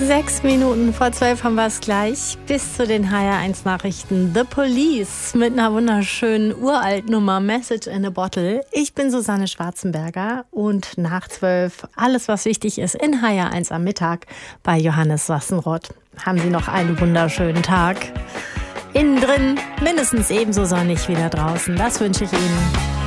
6 Minuten vor 12 haben wir es gleich. Bis zu den HR1-Nachrichten. The Police mit einer wunderschönen Uraltnummer Message in a Bottle. Ich bin Susanne Schwarzenberger und nach 12 alles, was wichtig ist in HR1 am Mittag bei Johannes Sassenroth. Haben Sie noch einen wunderschönen Tag. Innen drin mindestens ebenso sonnig wie da draußen. Das wünsche ich Ihnen.